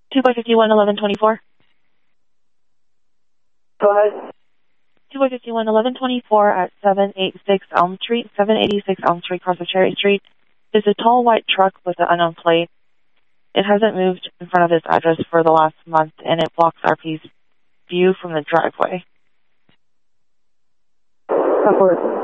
2 by 51, 1124. Go ahead. 2 by 51, 1124 at 786 Elm Street, 786 Elm Street, across of Cherry Street. Is a tall white truck with an unknown plate. It hasn't moved in front of this address for the last month, and it blocks RP's view from the driveway. Of course.